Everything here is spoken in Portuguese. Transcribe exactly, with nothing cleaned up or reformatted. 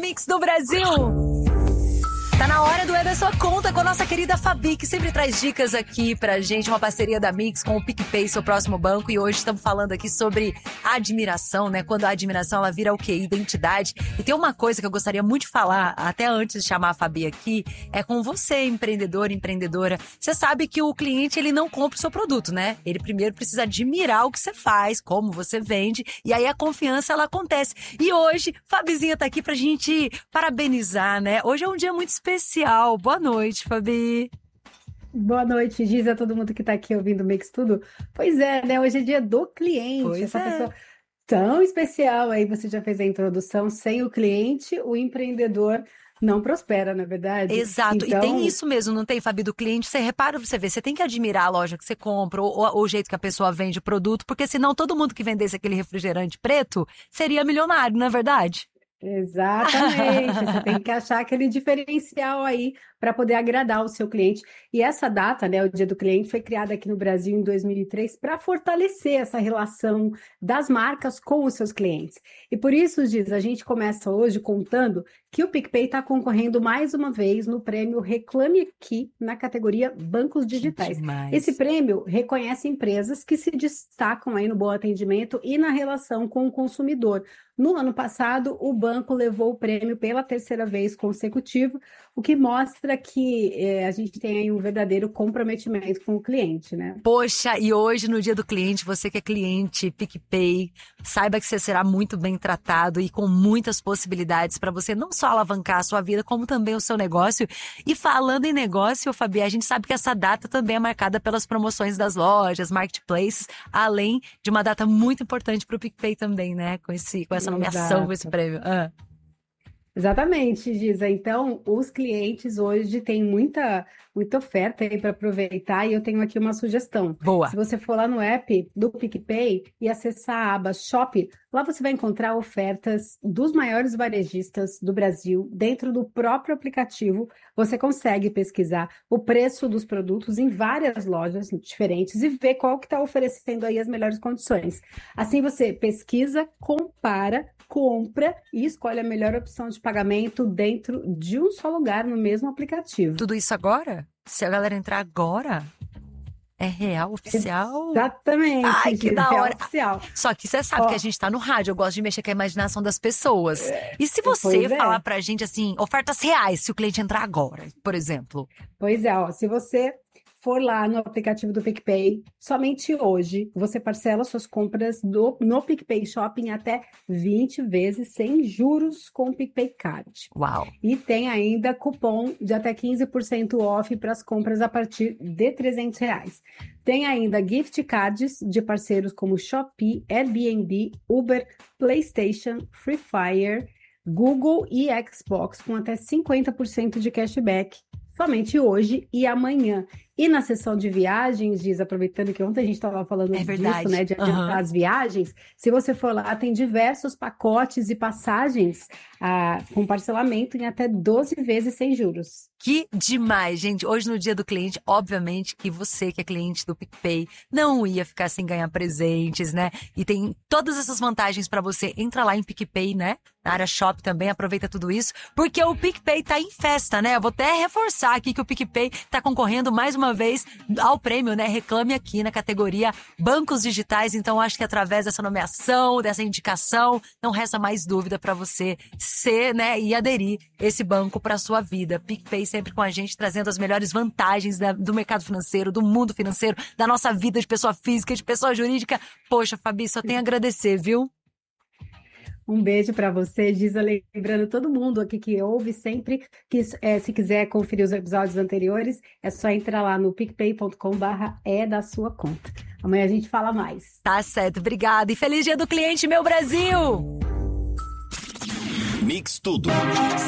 Mix do Brasil. Tá na hora do É da Sua Conta com a nossa querida Fabi, que sempre traz dicas aqui pra gente, uma parceria da Mix com o PicPay, seu próximo banco. E hoje estamos falando aqui sobre admiração, né? Quando a admiração, ela vira o quê? Identidade. E tem uma coisa que eu gostaria muito de falar, até antes de chamar a Fabi aqui, é com você, empreendedor, empreendedora. Você sabe que o cliente, ele não compra o seu produto, né? Ele primeiro precisa admirar o que você faz, como você vende, e aí a confiança, ela acontece. E hoje, Fabizinha tá aqui pra gente parabenizar, né? Hoje é um dia muito especial. Especial. Boa noite, Fabi. Boa noite, Giz, a todo mundo que tá aqui ouvindo o Mix Tudo. Pois é, né? Hoje é dia do cliente. Pois Essa é. pessoa tão especial aí, você já fez a introdução. Sem o cliente, o empreendedor não prospera, não é verdade? Exato. Então... E tem isso mesmo, não tem, Fabi, do cliente? Você repara, você vê, você tem que admirar a loja que você compra ou, ou o jeito que a pessoa vende o produto, porque senão todo mundo que vendesse aquele refrigerante preto seria milionário, não é verdade? Exatamente, você tem que achar aquele diferencial aí para poder agradar o seu cliente. E essa data, né, o Dia do Cliente, foi criada aqui no Brasil em dois mil e três para fortalecer essa relação das marcas com os seus clientes. E por isso, Giz, a gente começa hoje contando que o PicPay está concorrendo mais uma vez no prêmio Reclame Aqui, na categoria Bancos Digitais. Esse prêmio reconhece empresas que se destacam aí no bom atendimento e na relação com o consumidor. No ano passado, o banco levou o prêmio pela terceira vez consecutiva, o que mostra que é, a gente tem aí um verdadeiro comprometimento com o cliente, né? Poxa, e hoje, no Dia do Cliente, você que é cliente PicPay, saiba que você será muito bem tratado e com muitas possibilidades para você não só alavancar a sua vida, como também o seu negócio. E falando em negócio, Fabi, a gente sabe que essa data também é marcada pelas promoções das lojas, marketplaces, além de uma data muito importante para o PicPay também, né? Com, esse, com essa nomeação, Exato. com esse prêmio. Ah. Exatamente, Giza. Então, os clientes hoje têm muita, muita oferta aí para aproveitar e eu tenho aqui uma sugestão. Boa. Se você for lá no app do PicPay e acessar a aba Shop, lá você vai encontrar ofertas dos maiores varejistas do Brasil dentro do próprio aplicativo. Você consegue pesquisar o preço dos produtos em várias lojas diferentes e ver qual que está oferecendo aí as melhores condições. Assim você pesquisa, compara, compra e escolhe a melhor opção de pagamento dentro de um só lugar no mesmo aplicativo. Tudo isso agora? Se a galera entrar agora, é real, oficial? Exatamente. Ai, que da hora. Oficial. Só que você sabe Ó, que a gente tá no rádio, eu gosto de mexer com a imaginação das pessoas. E se você pois é. falar pra gente, assim, ofertas reais, se o cliente entrar agora, por exemplo? Pois é, ó, se você for lá no aplicativo do PicPay, somente hoje você parcela suas compras do, no PicPay Shopping até vinte vezes sem juros com o PicPay Card. Uau! E tem ainda cupom de até quinze por cento off para as compras a partir de trezentos reais. Tem ainda gift cards de parceiros como Shopee, Airbnb, Uber, PlayStation, Free Fire, Google e Xbox com até cinquenta por cento de cashback. Somente hoje e amanhã. E na sessão de viagens, Giz, aproveitando que ontem a gente estava falando É verdade. disso, né, de adiantar Uhum. as viagens, se você for lá, tem diversos pacotes e passagens ah, com parcelamento em até doze vezes sem juros. Que demais, gente. Hoje, no Dia do Cliente, obviamente que você que é cliente do PicPay não ia ficar sem ganhar presentes, né? E tem todas essas vantagens pra você. Entra lá em PicPay, né? Na área Shop também, aproveita tudo isso, porque o PicPay tá em festa, né? Eu vou até reforçar aqui que o PicPay tá concorrendo mais uma vez ao prêmio, né? Reclame Aqui na categoria Bancos Digitais. Então, acho que através dessa nomeação, dessa indicação, não resta mais dúvida pra você ser, né? E aderir esse banco pra sua vida. PicPay sempre com a gente, trazendo as melhores vantagens da, do mercado financeiro, do mundo financeiro, da nossa vida de pessoa física, de pessoa jurídica. Poxa, Fabi, só tenho a agradecer, viu? Um beijo para você, Giza, lembrando todo mundo aqui que ouve sempre, que é, se quiser conferir os episódios anteriores, é só entrar lá no picpay ponto com barra é da sua conta. Amanhã a gente fala mais. Tá certo, obrigada. E feliz Dia do Cliente, meu Brasil! Mix Tudo.